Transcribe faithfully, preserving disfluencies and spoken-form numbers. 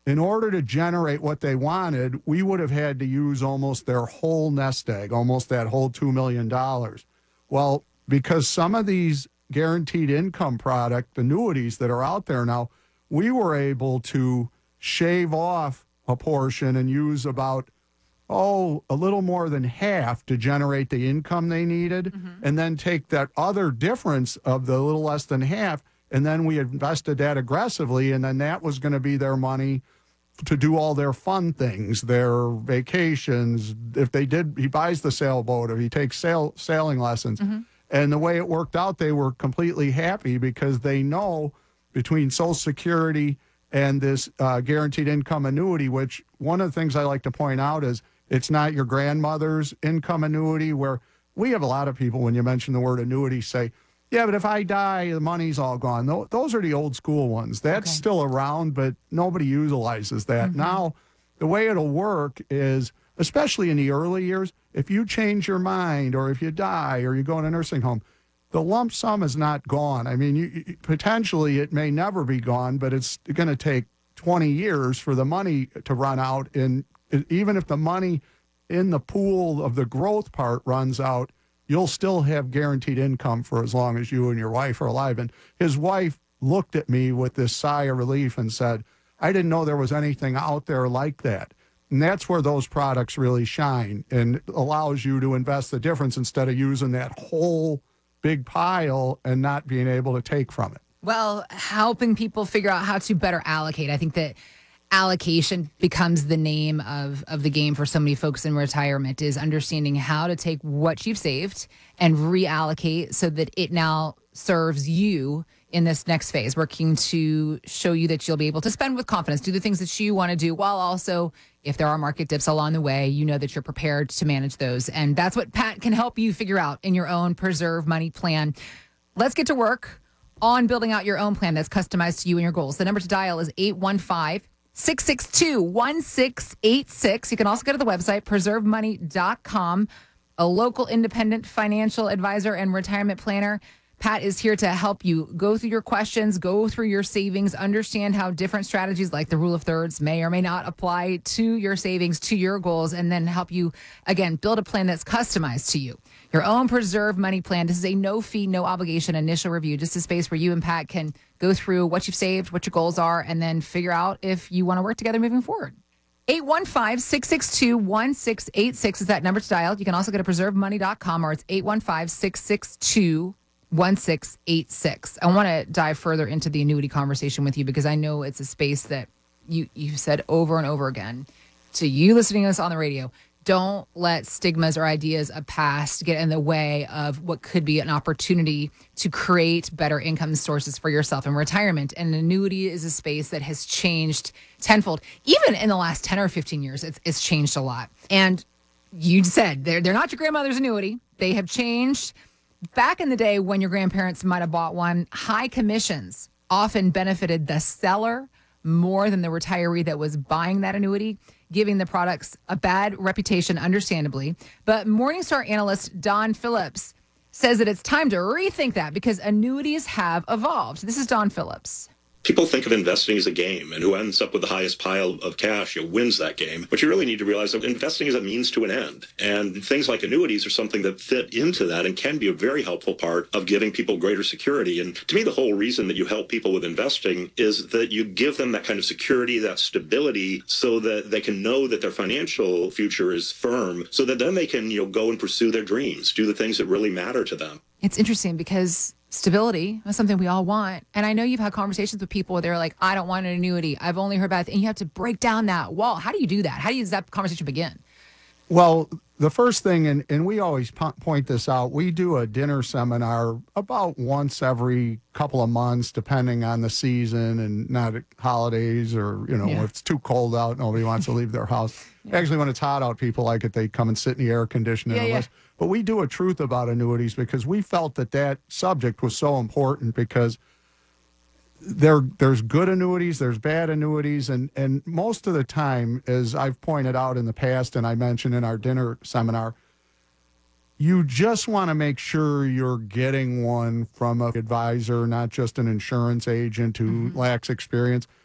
in order to generate what they wanted, we would have had to use almost their whole nest egg, almost that whole two million dollars. Well, because some of these guaranteed income product annuities that are out there now, we were able to shave off a portion and use about, oh, a little more than half to generate the income they needed, mm-hmm. and then take that other difference of the little less than half, and then we invested that aggressively, and then that was going to be their money to do all their fun things, their vacations. If they did, he buys the sailboat or he takes sail, sailing lessons. Mm-hmm. And the way it worked out, they were completely happy because they know between Social Security and this uh, guaranteed income annuity, which one of the things I like to point out is it's not your grandmother's income annuity, where we have a lot of people, when you mention the word annuity, say, yeah, but if I die, the money's all gone. Those are the old school ones. That's okay. Still around, but nobody utilizes that. Mm-hmm. Now, the way it'll work is, especially in the early years, if you change your mind or if you die or you go in a nursing home, the lump sum is not gone. I mean, you, potentially it may never be gone, but it's going to take twenty years for the money to run out. And even if the money in the pool of the growth part runs out, you'll still have guaranteed income for as long as you and your wife are alive. And his wife looked at me with this sigh of relief and said, I didn't know there was anything out there like that. And that's where those products really shine and allows you to invest the difference instead of using that whole big pile and not being able to take from it. Well, helping people figure out how to better allocate. I think that allocation becomes the name of, of the game for so many folks in retirement, is understanding how to take what you've saved and reallocate so that it now serves you in this next phase, working to show you that you'll be able to spend with confidence, do the things that you want to do, while also, if there are market dips along the way, you know that you're prepared to manage those. And that's what Pat can help you figure out in your own Preserve Money plan. Let's get to work on building out your own plan that's customized to you and your goals. The number to dial is eight one five, six six two, one six eight six. You can also go to the website, preserve money dot com. A local independent financial advisor and retirement planner. Pat is here to help you go through your questions, go through your savings, understand how different strategies like the rule of thirds may or may not apply to your savings, to your goals, and then help you, again, build a plan that's customized to you. Your own Preserve Money plan. This is a no-fee, no-obligation initial review, just a space where you and Pat can go through what you've saved, what your goals are, and then figure out if you want to work together moving forward. eight one five, six six two, one six eight six is that number to dial. You can also go to preserve money dot com, or it's eight one five, six six two, one six eight six. I want to dive further into the annuity conversation with you because I know it's a space that you, you've said over and over again to you listening to us on the radio. Don't let stigmas or ideas of past get in the way of what could be an opportunity to create better income sources for yourself in retirement. And annuity is a space that has changed tenfold. Even in the last ten or fifteen years, it's, it's changed a lot. And you said they're, they're not your grandmother's annuity. They have changed. Back in the day when your grandparents might have bought one, high commissions often benefited the seller more than the retiree that was buying that annuity, giving the products a bad reputation, understandably. But Morningstar analyst Don Phillips says that it's time to rethink that because annuities have evolved. This is Don Phillips. People think of investing as a game, and who ends up with the highest pile of cash, you know, wins that game. But you really need to realize that investing is a means to an end. And things like annuities are something that fit into that and can be a very helpful part of giving people greater security. And to me, the whole reason that you help people with investing is that you give them that kind of security, that stability, so that they can know that their financial future is firm, so that then they can, you know, go and pursue their dreams, do the things that really matter to them. It's interesting because stability is something we all want. And I know you've had conversations with people where they're like, I don't want an annuity. I've only heard bad things. And you have to break down that wall. How do you do that? How do you, does that conversation begin? Well, the first thing, and, and we always po- point this out, we do a dinner seminar about once every couple of months, depending on the season and not holidays or, you know, yeah. if it's too cold out, nobody wants to leave their house. Yeah. Actually, when it's hot out, people like it. They come and sit in the air conditioning. Yeah, yeah. But we do a truth about annuities because we felt that that subject was so important because there there's good annuities, there's bad annuities, and, and most of the time, as I've pointed out in the past and I mentioned in our dinner seminar, you just want to make sure you're getting one from an advisor, not just an insurance agent who mm-hmm. lacks experience.